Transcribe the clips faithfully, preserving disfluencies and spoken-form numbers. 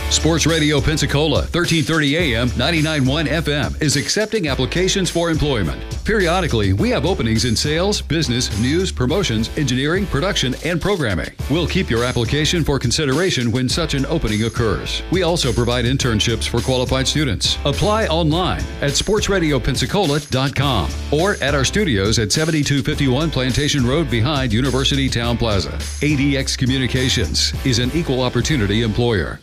Sports Radio Pensacola, thirteen thirty A M, ninety-nine point one F M, is accepting applications for employment. Periodically, we have openings in sales, business, news, promotions, engineering, production, and programming. We'll keep your application for consideration when such an opening occurs. We also provide internships for qualified students. Apply online at sports radio pensacola dot com or at our studios at seventy-two fifty-one Plantation Road behind University Town Plaza. A D X Communications is an equal opportunity employer.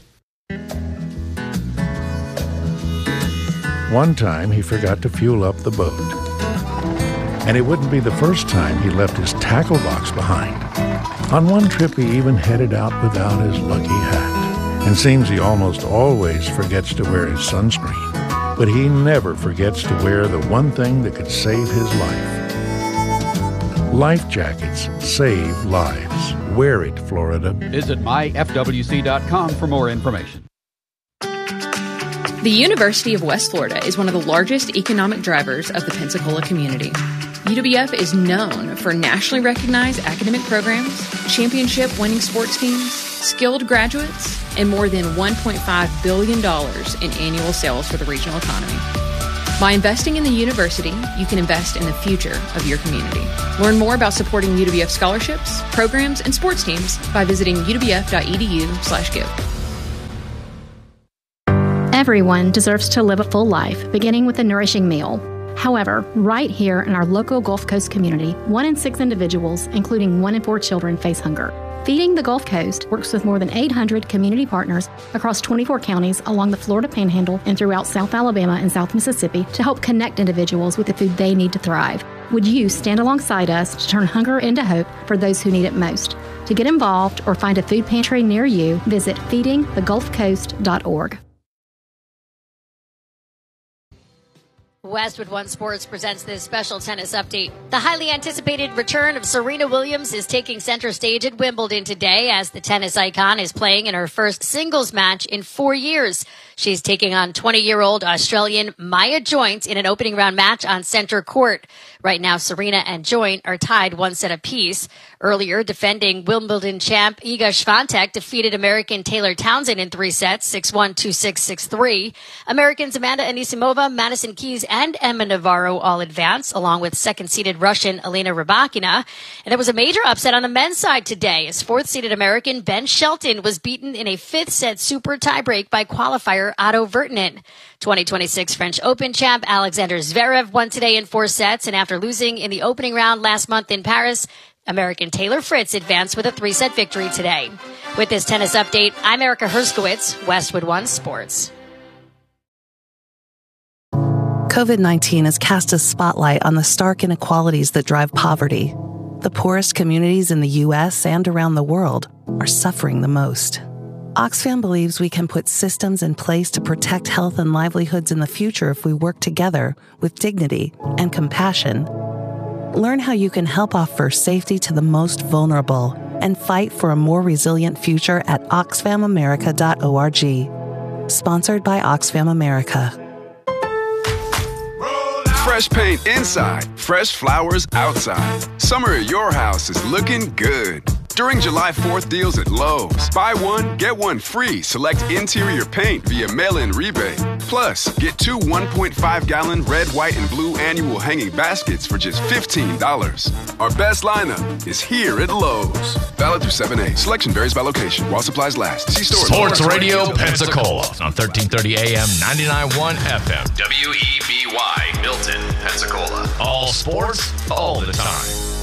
One time he forgot to fuel up the boat. And it wouldn't be the first time he left his tackle box behind. On one trip he even headed out without his lucky hat. And seems he almost always forgets to wear his sunscreen. But he never forgets to wear the one thing that could save his life. Life jackets save lives. Wear it, Florida. Visit my F W C dot com for more information. The University of West Florida is one of the largest economic drivers of the Pensacola community. U W F is known for nationally recognized academic programs, championship-winning sports teams, skilled graduates, and more than one point five billion dollars in annual sales for the regional economy. By investing in the university, you can invest in the future of your community. Learn more about supporting U W F scholarships, programs, and sports teams by visiting u w f dot e d u slash give. Everyone deserves to live a full life, beginning with a nourishing meal. However, right here in our local Gulf Coast community, one in six individuals, including one in four children, face hunger. Feeding the Gulf Coast works with more than eight hundred community partners across twenty-four counties along the Florida Panhandle and throughout South Alabama and South Mississippi to help connect individuals with the food they need to thrive. Would you stand alongside us to turn hunger into hope for those who need it most? To get involved or find a food pantry near you, visit feeding the gulf coast dot org. Westwood One Sports presents this special tennis update. The highly anticipated return of Serena Williams is taking center stage at Wimbledon today as the tennis icon is playing in her first singles match in four years. She's taking on twenty-year-old Australian Maya Joint in an opening round match on center court. Right now, Serena and Joint are tied one set apiece. Earlier, defending Wimbledon champ Iga Swiatek defeated American Taylor Townsend in three sets, six one, two six, six three. Americans Amanda Anisimova, Madison Keys, and Emma Navarro all advance, along with second-seeded Russian Elena Rybakina. And there was a major upset on the men's side today, as fourth-seeded American Ben Shelton was beaten in a fifth-set super tiebreak by qualifier Otto Virtanen. twenty twenty-six French Open champ Alexander Zverev won today in four sets, and after losing in the opening round last month in Paris, American Taylor Fritz advanced with a three-set victory today. With this tennis update, I'm Erica Herskowitz, Westwood One Sports. COVID nineteen has cast a spotlight on the stark inequalities that drive poverty. The poorest communities in the U S and around the world are suffering the most. Oxfam believes we can put systems in place to protect health and livelihoods in the future if we work together with dignity and compassion. Learn how you can help offer safety to the most vulnerable and fight for a more resilient future at oxfam america dot org. Sponsored by Oxfam America. Fresh paint inside, fresh flowers outside. Summer at your house is looking good. During July fourth deals at Lowe's, buy one, get one free. Select interior paint via mail-in rebate. Plus, get two one point five gallon red, white, and blue annual hanging baskets for just fifteen dollars. Our best lineup is here at Lowe's. Valid through seven eight. Selection varies by location while supplies last. See store. Sports Radio Pensacola on thirteen thirty A M, ninety-nine point one F M. W E B Y, Milton, Pensacola. All sports, all the time.